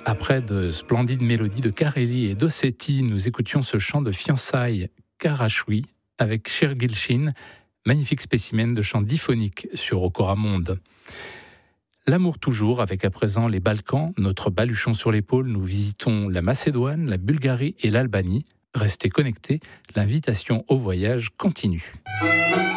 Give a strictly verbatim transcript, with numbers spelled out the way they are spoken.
Après de splendides mélodies de Kareli et d'Ossétie, nous écoutions ce chant de fiançailles Karachoui avec Shir Gilshin, magnifique spécimen de chant diphonique sur Okora Monde. L'amour toujours, avec à présent les Balkans, notre baluchon sur l'épaule, nous visitons la Macédoine, la Bulgarie et l'Albanie. Restez connectés, l'invitation au voyage continue.